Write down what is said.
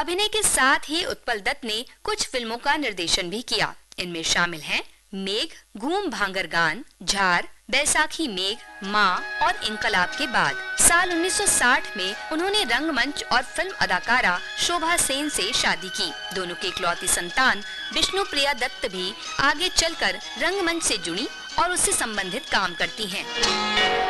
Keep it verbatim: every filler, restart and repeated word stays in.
अभिनय के साथ ही उत्पल दत्त ने कुछ फिल्मों का निर्देशन भी किया। इनमें शामिल हैं मेघ, घूम भांगर गान, झार, बैसाखी मेघ, माँ और इंकलाब के बाद। साल उन्नीस सौ साठ में उन्होंने रंगमंच और फिल्म अदाकारा शोभा सेन से शादी की। दोनों की इकलौती संतान विष्णुप्रिया दत्त भी आगे चलकर रंगमंच से जुड़ी और उससे संबंधित काम करती हैं।